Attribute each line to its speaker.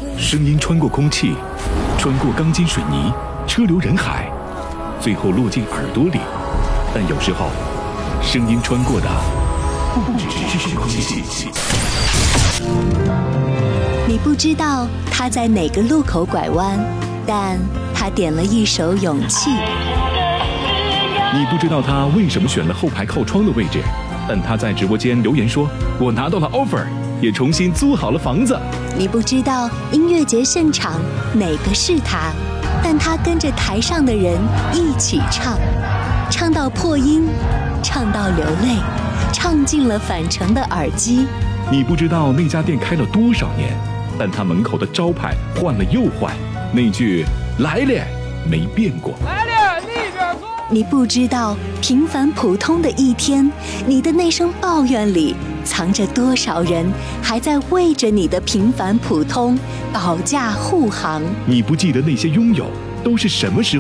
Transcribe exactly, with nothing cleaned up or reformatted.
Speaker 1: 声音穿过空气，穿过钢筋水泥，车流人海，最后落进耳朵里。但有时候，声音穿过的不只是空气。
Speaker 2: 你不知道他在哪个路口拐弯，但他点了一首勇气。
Speaker 1: 你不知道他为什么选了后排靠窗的位置，但他在直播间留言说：“我拿到了 offer， 也重新租好了房子。”
Speaker 2: 你不知道音乐节现场哪个是他，但他跟着台上的人一起唱，唱到破音，唱到流泪，唱进了返程的耳机。
Speaker 1: 你不知道那家店开了多少年，但他门口的招牌换了又换，那句“来了”没变过。
Speaker 3: 来了，那边坐。
Speaker 2: 你不知道平凡普通的一天，你的那声抱怨里藏着多少人还在为着你的平凡普通保驾护航。
Speaker 1: 你不记得那些拥有都是什么时候